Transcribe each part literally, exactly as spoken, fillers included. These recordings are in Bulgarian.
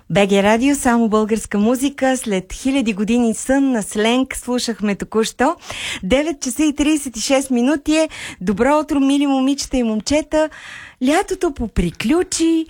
БГ Радио, само българска музика. След хиляди години сън на сленг слушахме току-що. девет часа и тридесет и шест минути е. Добро утро, мили момичета и момчета. Лятото поприключи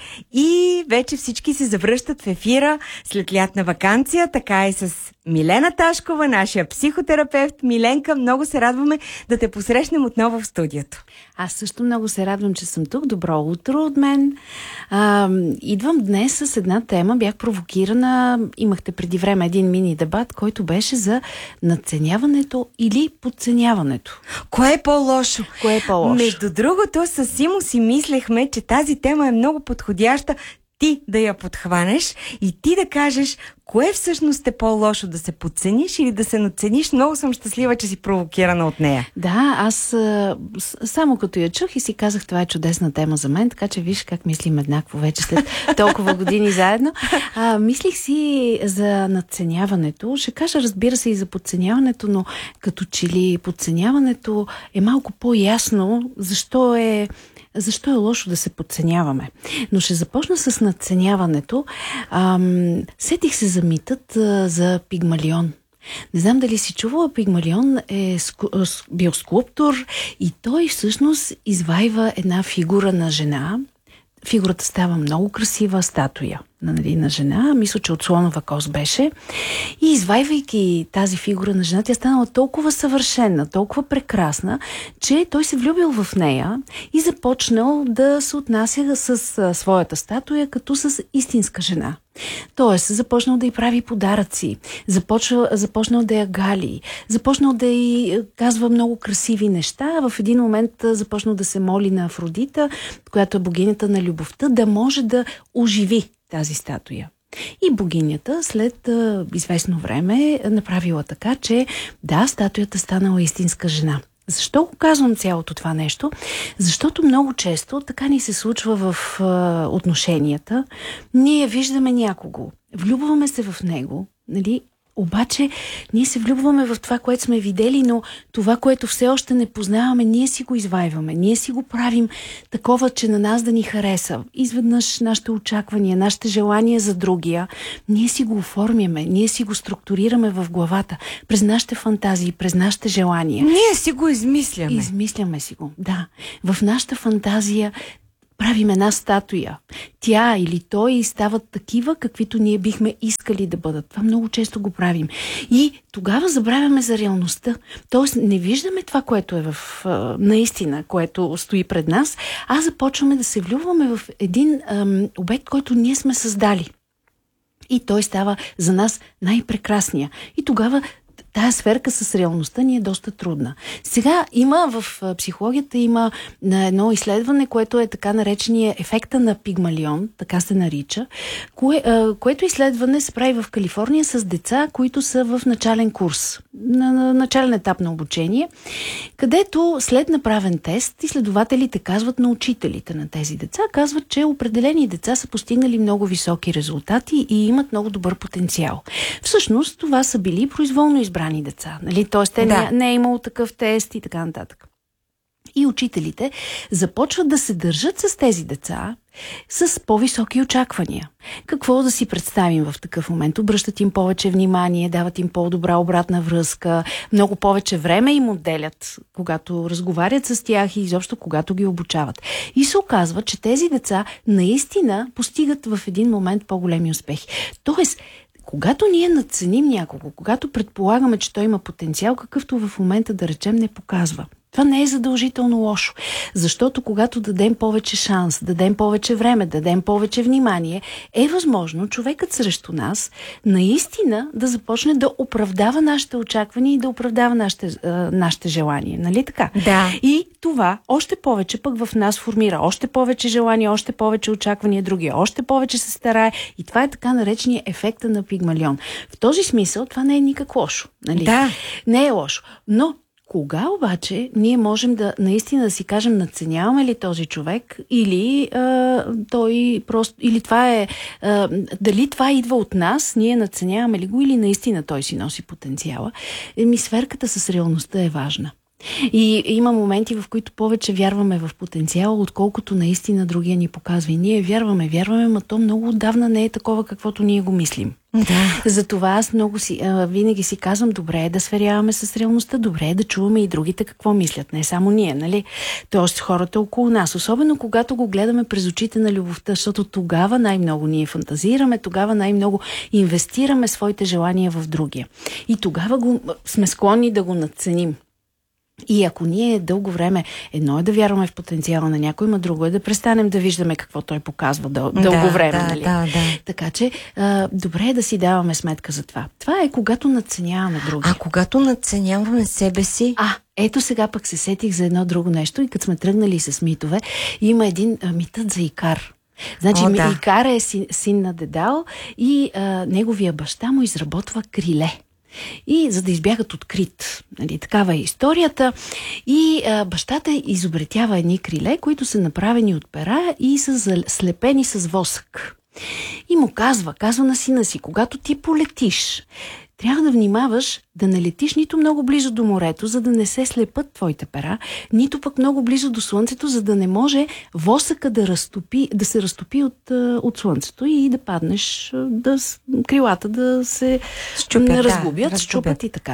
и вече всички се завръщат в ефира след лятна ваканция. Така и с Милена Ташкова, нашия психотерапевт. Миленка, много се радваме да те посрещнем отново в студиото. Аз също много се радвам, че съм тук. Добро утро от мен. А, идвам днес с една тема. Бях провокирана. Имахте преди време един мини дебат, който беше за надценяването или подценяването. Кое е по-лошо? Кое е по-лошо? Между другото, с Симо си мислехме, че тази тема е много подходяща ти да я подхванеш и ти да кажеш кое всъщност е по-лошо, да се подцениш или да се надцениш. Много съм щастлива, че си провокирана от нея. Да, аз а, само като я чух и си казах, това е чудесна тема за мен, така че виж как мислим еднакво вече след толкова години заедно. А, мислих си за надценяването. Ще кажа, разбира се, и за подценяването, но като че ли подценяването е малко по-ясно защо е Защо е лошо да се подценяваме? Но ще започна с надценяването. Ам, сетих се за митът а, за Пигмалион. Не знам дали си чувала, Пигмалион е ску, бил скулптор и той всъщност извайва една фигура на жена. Фигурата става много красива, статуя нали, на жена, мисля, че от слонова кост беше. И извайвайки тази фигура на жена, тя станала толкова съвършена, толкова прекрасна, че той се влюбил в нея и започнал да се отнася с а, своята статуя като с истинска жена. Тоест, започнал да й прави подаръци, започнал, започнал да я гали, започнал да й казва много красиви неща. В един момент започнал да се моли на Афродита, която е богинята на любовта, да може да оживи тази статуя. И богинята след а, известно време направила така, че да, статуята станала истинска жена. Защо го казвам цялото това нещо? Защото много често така ни се случва в а, отношенията. Ние виждаме някого, влюбваме се в него, нали? Обаче ние се влюбваме в това, което сме видели, но това, което все още не познаваме, ние си го извайваме. Ние си го правим такова, че на нас да ни хареса. Изведнъж нашите очаквания, нашите желания за другия, ние си го оформяме, ние си го структурираме в главата, през нашите фантазии, през нашите желания. Ние си го измисляме. Измисляме си го, да. В нашата фантазия правим една статуя. Тя или той стават такива, каквито ние бихме искали да бъдат. Това много често го правим. И тогава забравяме за реалността. Тоест не виждаме това, което е в а, наистина, което стои пред нас, а започваме да се влюбваме в един ам, обект, който ние сме създали. И той става за нас най-прекрасния. И тогава тая сферка с реалността ни е доста трудна. Сега има в психологията има на едно изследване, което е така наречения ефекта на Пигмалион, така се нарича, кое, а, което изследване се прави в Калифорния с деца, които са в начален курс, на, на начален етап на обучение, където след направен тест изследователите казват на учителите на тези деца, казват, че определени деца са постигнали много високи резултати и имат много добър потенциал. Всъщност това са били произволно избрани деца. Нали? Тоест, те да. не, не е имало такъв тест и така нататък. И учителите започват да се държат с тези деца с по-високи очаквания. Какво да си представим в такъв момент? Обръщат им повече внимание, дават им по-добра обратна връзка, много повече време им отделят, когато разговарят с тях и изобщо когато ги обучават. И се оказва, че тези деца наистина постигат в един момент по-големи успехи. Тоест, когато ние надценим някого, когато предполагаме, че той има потенциал, какъвто в момента, да речем, не показва. Това не е задължително лошо, защото когато дадем повече шанс, дадем повече време, дадем повече внимание, е възможно човекът срещу нас наистина да започне да оправдава нашите очаквания и да оправдава нашите, а, нашите желания. Нали така? Да. И това още повече пък в нас формира още повече желания, още повече очаквания, другия още повече се старае. И това е така наречения ефекта на Пигмалион. В този смисъл това не е никак лошо. Нали? Да. Не е лошо. Но кога обаче ние можем да наистина да си кажем, надценяваме ли този човек или а, той просто, или това е, а, дали това идва от нас, ние надценяваме ли го или наистина той си носи потенциала? Еми, сферката с реалността е важна. И има моменти, в които повече вярваме в потенциала, отколкото наистина другия ни показва. И ние вярваме, вярваме, но то много отдавна не е такова, каквото ние го мислим. Да. Затова аз много си, а, винаги си казвам, добре е да сверяваме с реалността, добре е да чуваме и другите какво мислят, не само ние, нали? Тоест хората около нас, особено когато го гледаме през очите на любовта, защото тогава най-много ние фантазираме, тогава най-много инвестираме своите желания в другия. И тогава го, сме склонни да го надценим. И ако ние дълго време, едно е да вярваме в потенциала на някой, но друго е да престанем да виждаме какво той показва дъл, дълго да, време. Да, нали? да, да. Така че, а, добре е да си даваме сметка за това. Това е когато надценяваме други. А когато надценяваме себе си? А, ето сега пък се сетих за едно друго нещо и като сме тръгнали с митове, има един а, митът за Икар. Значи О, да. Икар е син, син на Дедал и а, неговия баща му изработва криле. И за да избягат от Крит. Нали, такава е историята. И а, бащата изобретява едни криле, които са направени от пера и са слепени с восък. И му казва, казва на сина си, когато ти полетиш, трябва да внимаваш да не летиш нито много близо до морето, за да не се слепат твоите пера, нито пък много близо до слънцето, за да не може восъка да, разтопи, да се разтопи от, от слънцето и да паднеш, да, крилата да се щупят, разгубят, да, щупят и така.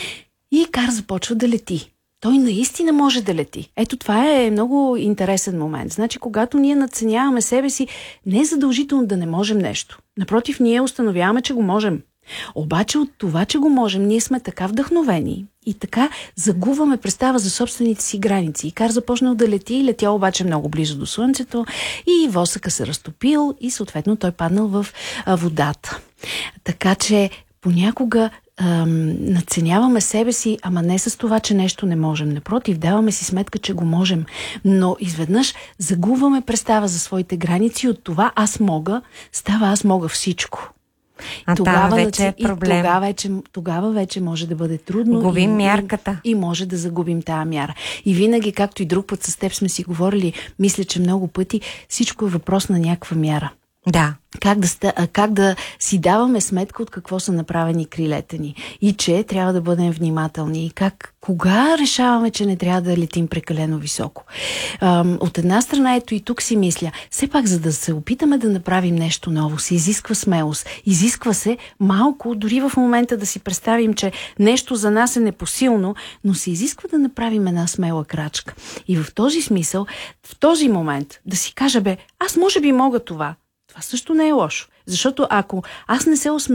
И Икар започва да лети. Той наистина може да лети. Ето това е много интересен момент. Значи, когато ние надценяваме себе си, не е задължително да не можем нещо. Напротив, ние установяваме, че го можем. Обаче от това, че го можем, ние сме така вдъхновени и така загубваме представа за собствените си граници. Икар започнал да лети, летял обаче много близо до слънцето и восъка се разтопил и съответно той паднал в а, водата. Така че понякога ам, надценяваме себе си, ама не с това, че нещо не можем. Напротив, даваме си сметка, че го можем, но изведнъж загубваме представа за своите граници. От това аз мога, става аз мога всичко. А тогава вече е проблем. И тогава вече, тогава вече може да бъде трудно. Губим и, мярката. И, и може да загубим тая мяра. И винаги, както и друг път с теб сме си говорили, мисля, че много пъти всичко е въпрос на някаква мяра. Да. Как да, ста, как да си даваме сметка от какво са направени крилете ни. И че трябва да бъдем внимателни. И как, кога решаваме, че не трябва да летим прекалено високо. Ам, от една страна, ето и тук си мисля, все пак за да се опитаме да направим нещо ново, се изисква смелост. Изисква се малко, дори в момента да си представим, че нещо за нас е непосилно, но се изисква да направим една смела крачка. И в този смисъл, в този момент, да си кажа, бе, аз може би мога това. Това също не е лошо. Защото ако аз не се усмея